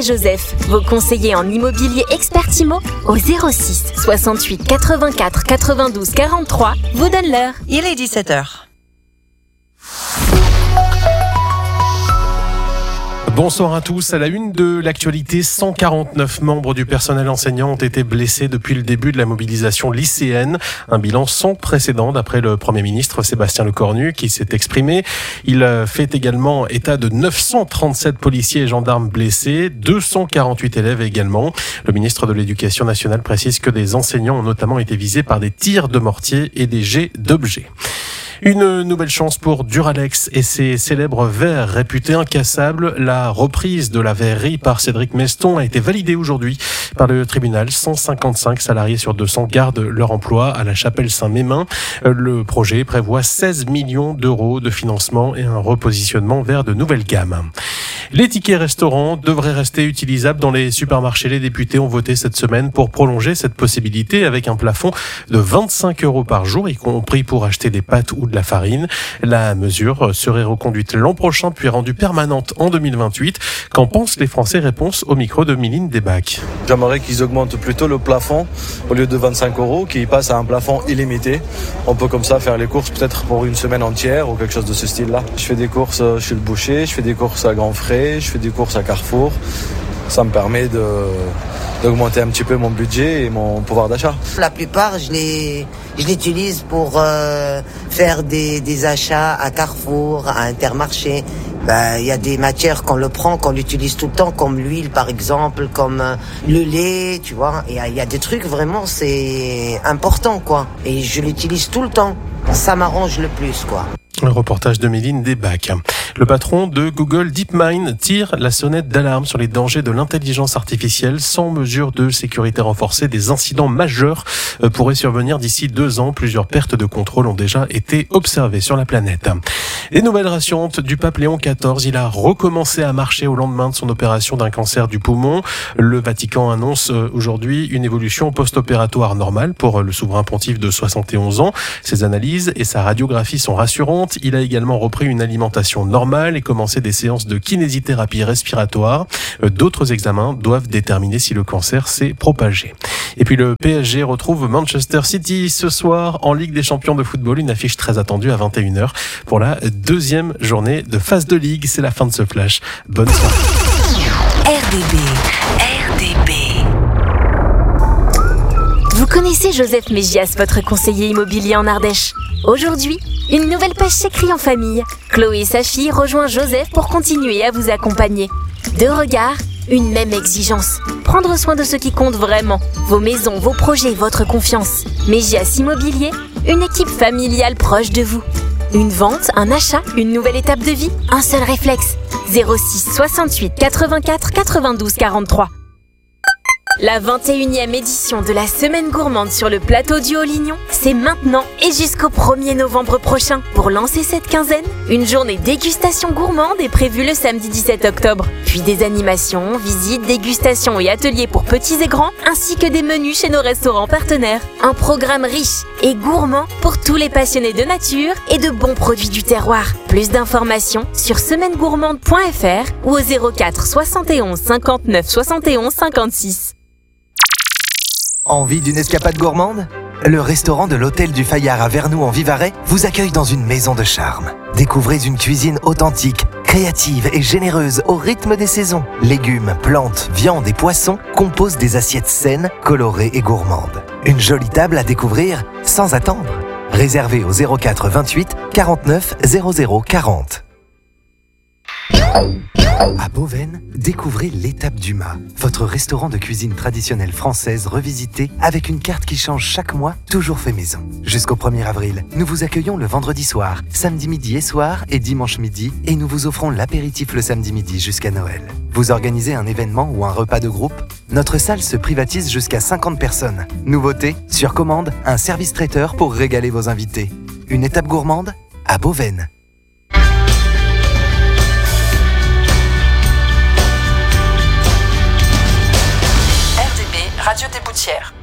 Joseph, vos conseillers en immobilier Expert Immo, au 06 68 84 92 43, vous donnent l'heure. Il est 17h. Bonsoir à tous. À la une de l'actualité, 149 membres du personnel enseignant ont été blessés depuis le début de la mobilisation lycéenne. Un bilan sans précédent d'après le Premier ministre Sébastien Lecornu qui s'est exprimé. Il fait également état de 937 policiers et gendarmes blessés, 248 élèves également. Le ministre de l'Éducation nationale précise que des enseignants ont notamment été visés par des tirs de mortier et des jets d'objets. Une nouvelle chance pour Duralex et ses célèbres verres réputés incassables. La reprise de la verrerie par Cédric Meston a été validée aujourd'hui par le tribunal. 155 salariés sur 200 gardent leur emploi à la Chapelle Saint-Mémin. Le projet prévoit 16 millions d'euros de financement et un repositionnement vers de nouvelles gammes. Les tickets restaurants devraient rester utilisables dans les supermarchés. Les députés ont voté cette semaine pour prolonger cette possibilité avec un plafond de 25 € par jour, y compris pour acheter des pâtes ou de la farine. La mesure serait reconduite l'an prochain puis rendue permanente en 2028. Qu'en pensent les Français? Réponse au micro de Miline Desbacs. J'aimerais qu'ils augmentent plutôt le plafond au lieu de 25 €, qu'ils passent à un plafond illimité. On peut comme ça faire les courses peut-être pour une semaine entière ou quelque chose de ce style-là. Je fais des courses chez le boucher, je fais des courses à Grand Frais, je fais des courses à Carrefour. Ça me permet d'augmenter un petit peu mon budget et mon pouvoir d'achat. La plupart, je l'utilise pour faire des achats à Carrefour, à Intermarché. Il y a des matières qu'on l'utilise tout le temps, comme l'huile par exemple, comme le lait, tu vois. Il y a des trucs vraiment, c'est important, quoi. Et je l'utilise tout le temps. Ça m'arrange le plus, quoi. Un reportage de Miline Desbacs. Le patron de Google DeepMind tire la sonnette d'alarme sur les dangers de l'intelligence artificielle. Sans mesure de sécurité renforcée, des incidents majeurs pourraient survenir d'ici 2 ans. Plusieurs pertes de contrôle ont déjà été observées sur la planète. Les nouvelles rassurantes du pape Léon XIV. Il a recommencé à marcher au lendemain de son opération d'un cancer du poumon. Le Vatican annonce aujourd'hui une évolution post-opératoire normale pour le souverain pontife de 71 ans. Ses analyses et sa radiographie sont rassurantes. Il a également repris une alimentation normale et commencé des séances de kinésithérapie respiratoire. D'autres examens doivent déterminer si le cancer s'est propagé. Et puis le PSG retrouve Manchester City ce soir en Ligue des Champions de football. Une affiche très attendue à 21h pour la 2e journée de phase de Ligue. C'est la fin de ce flash. Bonne soirée. RDB. Vous connaissez Joseph Mégias, votre conseiller immobilier en Ardèche. Aujourd'hui, une nouvelle page s'écrit en famille. Chloé et sa fille rejoignent Joseph pour continuer à vous accompagner. 2 regards, une même exigence. Prendre soin de ce qui compte vraiment. Vos maisons, vos projets, votre confiance. Mégias Immobilier, une équipe familiale proche de vous. Une vente, un achat, une nouvelle étape de vie, un seul réflexe. 06 68 84 92 43. La 21e édition de la Semaine Gourmande sur le plateau du Haut-Lignon, c'est maintenant et jusqu'au 1er novembre prochain. Pour lancer cette quinzaine, une journée dégustation gourmande est prévue le samedi 17 octobre. Puis des animations, visites, dégustations et ateliers pour petits et grands, ainsi que des menus chez nos restaurants partenaires. Un programme riche et gourmand pour tous les passionnés de nature et de bons produits du terroir. Plus d'informations sur semainegourmande.fr ou au 04 71 59 71 56. Envie d'une escapade gourmande? Le restaurant de l'Hôtel du Fayard à Vernoux en Vivarais vous accueille dans une maison de charme. Découvrez une cuisine authentique, créative et généreuse au rythme des saisons. Légumes, plantes, viandes et poissons composent des assiettes saines, colorées et gourmandes. Une jolie table à découvrir sans attendre. Réservez au 04 28 49 00 40. À Beauvais, découvrez l'étape du Mât, votre restaurant de cuisine traditionnelle française revisité avec une carte qui change chaque mois, toujours fait maison. Jusqu'au 1er avril, nous vous accueillons le vendredi soir, samedi midi et soir et dimanche midi et nous vous offrons l'apéritif le samedi midi jusqu'à Noël. Vous organisez un événement ou un repas de groupe? Notre salle se privatise jusqu'à 50 personnes. Nouveauté, sur commande, un service traiteur pour régaler vos invités. Une étape gourmande à Beauvais. Radio des Boutières.